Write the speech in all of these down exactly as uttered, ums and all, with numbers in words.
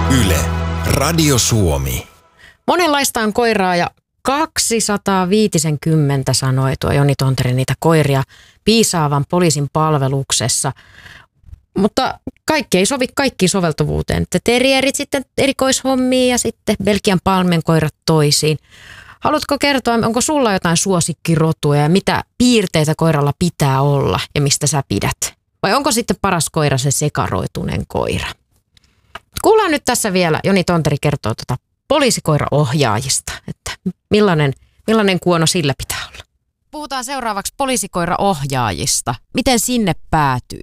Yle, Radio Suomi. Monenlaista on koiraa ja kaksisataaviisikymmentä sanoi tuo Joni Tonteri niitä koiria piisaavan poliisin palveluksessa. Mutta kaikki ei sovi kaikkiin soveltuvuuteen. Terrierit sitten erikoishommiin ja sitten Belgian palmen koirat toisiin. Haluatko kertoa, onko sulla jotain suosikkirotuja ja mitä piirteitä koiralla pitää olla ja mistä sä pidät? Vai onko sitten paras koira se sekaroitunen koira? Kuullaan nyt tässä vielä, Joni Tonteri kertoo tuota poliisikoiraohjaajista, että millainen, millainen kuono sillä pitää olla. Puhutaan seuraavaksi poliisikoiraohjaajista. Miten sinne päätyy?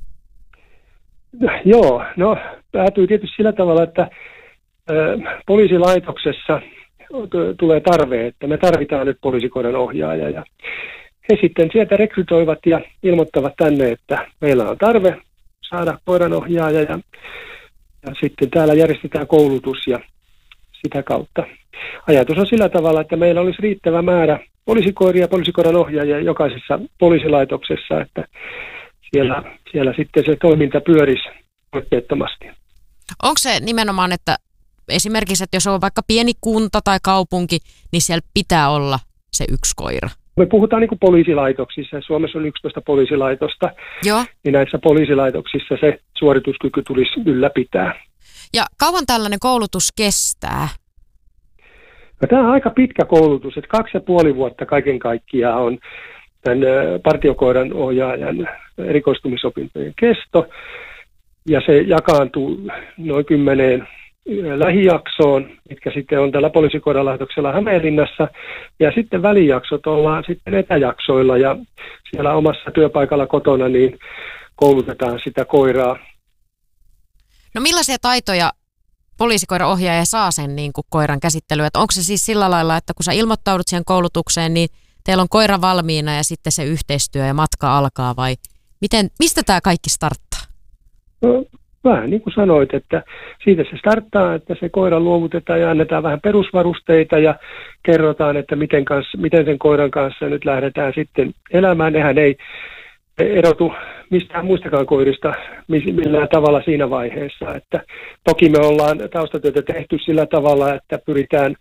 Joo, no päätyy tietysti sillä tavalla, että ö, poliisilaitoksessa tulee tarve, että me tarvitaan nyt poliisikoiran ohjaaja. Ja he sitten sieltä rekrytoivat ja ilmoittavat tänne, että meillä on tarve saada koiran ohjaaja ja, ja sitten täällä järjestetään koulutus ja sitä kautta. Ajatus on sillä tavalla, että meillä olisi riittävä määrä poliisikoiria ja poliisikoiran ohjaajia jokaisessa poliisilaitoksessa, että siellä, siellä sitten se toiminta pyörisi oikeettomasti. Onko se nimenomaan, että esimerkiksi, että jos on vaikka pieni kunta tai kaupunki, niin siellä pitää olla se yksi koira? Me puhutaan niin kuin poliisilaitoksissa. Suomessa on yksitoista poliisilaitosta. Joo. Niin näissä poliisilaitoksissa se suorituskyky tulisi ylläpitää. Ja kauan tällainen koulutus kestää? No, tämä on aika pitkä koulutus, että kaksi ja puoli vuotta kaiken kaikkiaan on tämän partiokoiran ohjaajan erikoistumisopintojen kesto. Ja se jakaantuu noin kymmeneen lähijaksoon, mitkä sitten on tällä poliisikoiralaitoksella Hämeenlinnassa. Ja sitten välijaksot ollaan sitten etäjaksoilla ja siellä omassa työpaikalla kotona niin koulutetaan sitä koiraa. No millaisia taitoja poliisikoiraohjaaja saa sen niin kuin koiran käsittelyyn? Että onko se siis sillä lailla, että kun sä ilmoittaudut siihen koulutukseen, niin teillä on koira valmiina ja sitten se yhteistyö ja matka alkaa vai miten, mistä tämä kaikki starttaa? No, vähän niin kuin sanoit, että siitä se starttaa, että se koira luovutetaan ja annetaan vähän perusvarusteita ja kerrotaan, että miten, kanssa, miten sen koiran kanssa nyt lähdetään sitten elämään. Nehän ei erotu mistään muistakaan koirista millään tavalla siinä vaiheessa. Että toki me ollaan taustatyötä tehty sillä tavalla, että pyritään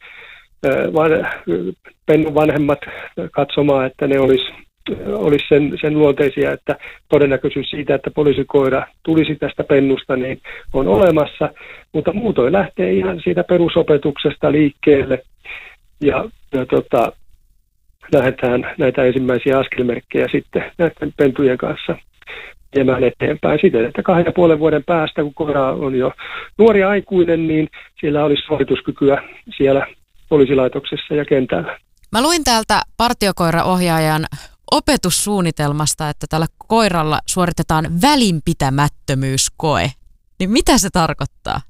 pennun vanhemmat katsomaan, että ne olisi olisi sen, sen luonteisia, että todennäköisyys siitä, että poliisikoira tulisi tästä pennusta, niin on olemassa, mutta muutoin lähtee ihan siitä perusopetuksesta liikkeelle ja, ja tota, lähdetään näitä ensimmäisiä askelmerkkejä sitten näiden pentujen kanssa viemään eteenpäin siten, että kahden ja puolen vuoden päästä, kun koira on jo nuori aikuinen, niin siellä olisi suorituskykyä siellä poliisilaitoksessa ja kentällä. Mä luin täältä partiokoiraohjaajan opetussuunnitelmasta, että tällä koiralla suoritetaan välinpitämättömyyskoe. Niin mitä se tarkoittaa?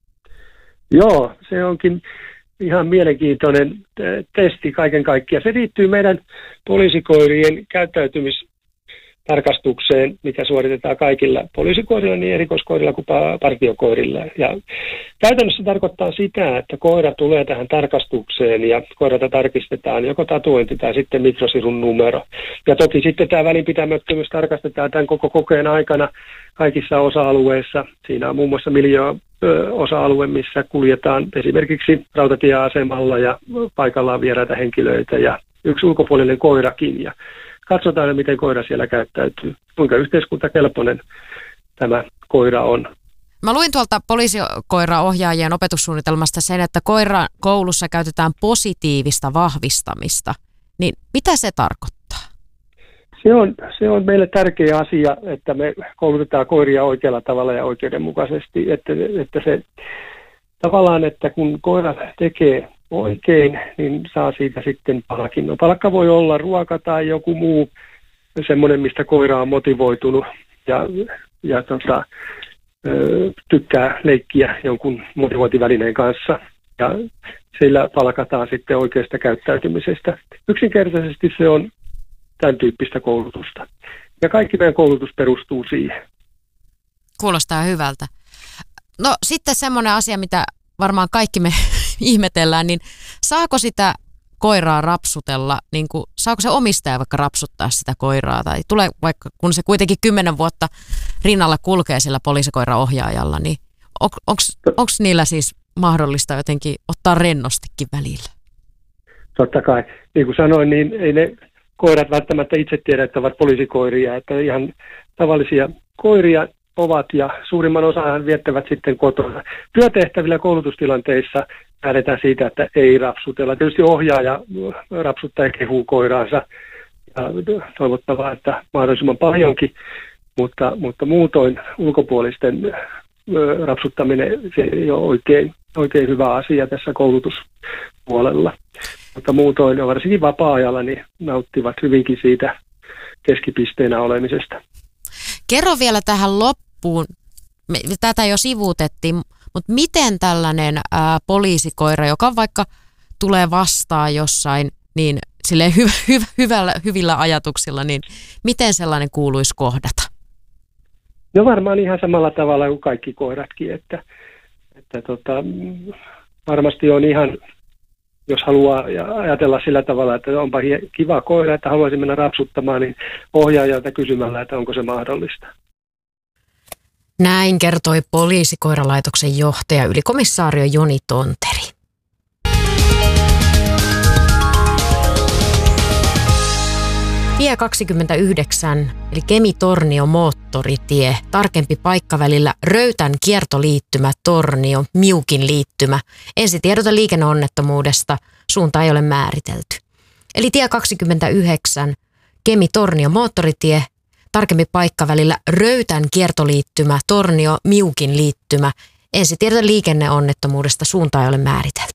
Joo, se onkin ihan mielenkiintoinen testi kaiken kaikkiaan. Se liittyy meidän poliisikoirien käyttäytymistarkastukseen, mikä suoritetaan kaikilla poliisikoirilla, niin erikoiskoirilla kuin partiokoirilla. Ja käytännössä tarkoittaa sitä, että koira tulee tähän tarkastukseen ja koirata tarkistetaan joko tatuointi tai sitten mikrosirun numero. Ja toki sitten tämä välinpitämättömyys tarkastetaan tämän koko kokeen aikana kaikissa osa-alueissa. Siinä on muun muassa miljoona osa-alue, missä kuljetaan esimerkiksi rautatieasemalla ja paikallaan vieraita henkilöitä ja yksi ulkopuolinen koirakin. Ja katsotaan, miten koira siellä käyttäytyy, kuinka yhteiskuntakelpoinen tämä koira on. Mä luin tuolta poliisikoiraohjaajien opetussuunnitelmasta sen, että koiran koulussa käytetään positiivista vahvistamista. Niin mitä se tarkoittaa? Se on, se on meille tärkeä asia, että me koulutetaan koiria oikealla tavalla ja oikeudenmukaisesti. Että, että se tavallaan, että kun koira tekee oikein, niin saa siitä sitten palkinnon. Palkka voi olla ruoka tai joku muu semmoinen, mistä koira on motivoitunut ja, ja tota, tykkää leikkiä jonkun motivointivälineen kanssa. Ja sillä palkataan sitten oikeasta käyttäytymisestä. Yksinkertaisesti se on tämän tyyppistä koulutusta. Ja kaikki meidän koulutus perustuu siihen. Kuulostaa hyvältä. No sitten semmoinen asia, mitä varmaan kaikki me ihmetellään, niin saako sitä koiraa rapsutella, niin kuin, saako se omistaja vaikka rapsuttaa sitä koiraa, tai tulee vaikka, kun se kuitenkin kymmenen vuotta rinnalla kulkee sillä poliisikoiraohjaajalla, niin Onko niillä siis mahdollista jotenkin ottaa rennostikin välillä? Totta kai. Niin kuin sanoin, niin ei ne koirat välttämättä itse tiedä, että ovat poliisikoiria. Että ihan tavallisia koiria ovat ja suurimman osan viettävät sitten kotona. Työtehtävillä koulutustilanteissa lähdetään siitä, että ei rapsutella. Tietysti ohjaaja rapsuttaa ja kehuu koiraansa. Ja toivottavaa, että mahdollisimman paljonkin, mutta, mutta muutoin ulkopuolisten rapsuttaminen se ei ole oikein, oikein hyvä asia tässä koulutuspuolella. Mutta muutoin, varsinkin vapaa-ajalla, niin nauttivat hyvinkin siitä keskipisteenä olemisesta. Kerro vielä tähän loppuun, me, tätä jo sivuutettiin, mutta miten tällainen ää, poliisikoira, joka vaikka tulee vastaan jossain, niin silleen hy, hy, hyvällä, hyvillä ajatuksilla, niin miten sellainen kuuluisi kohdata? No varmaan ihan samalla tavalla kuin kaikki koiratkin, että, että tota, varmasti on ihan, jos haluaa ajatella sillä tavalla, että onpa kiva koira, että haluaisin mennä rapsuttamaan, niin ohjaajalta kysymällä, että onko se mahdollista. Näin kertoi poliisikoiralaitoksen johtaja ylikomissaario Joni Tonteri. Tie kaksikymmentäyhdeksän eli Kemi-Tornio moottoritie, tarkempi paikka välillä Röytän kiertoliittymä Tornio, Miukin liittymä. Ensitiedote liikenneonnettomuudesta, suunta ei ole määritelty. Eli tie kaksikymmentäyhdeksän, Kemi-Tornio moottoritie, tarkempi paikka välillä Röytän kiertoliittymä Tornio, Miukin liittymä. Ensitiedote liikenneonnettomuudesta, suunta ei ole määritelty.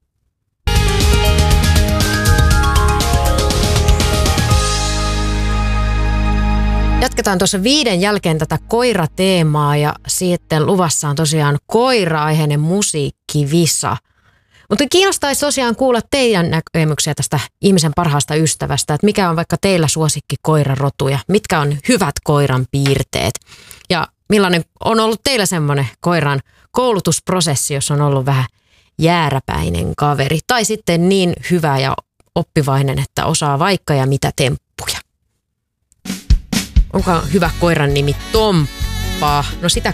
Jatketaan tuossa viiden jälkeen tätä koirateemaa ja sitten luvassa on tosiaan koira-aiheinen musiikkivisa. Mutta kiinnostaisi tosiaan kuulla teidän näkemyksiä tästä ihmisen parhaasta ystävästä, että mikä on vaikka teillä suosikki koirarotuja, mitkä on hyvät koiran piirteet ja millainen on ollut teillä semmoinen koiran koulutusprosessi, jos on ollut vähän jääräpäinen kaveri tai sitten niin hyvä ja oppivainen, että osaa vaikka ja mitä temppuja. Onko hyvä koiran nimi Tomppa? No sitä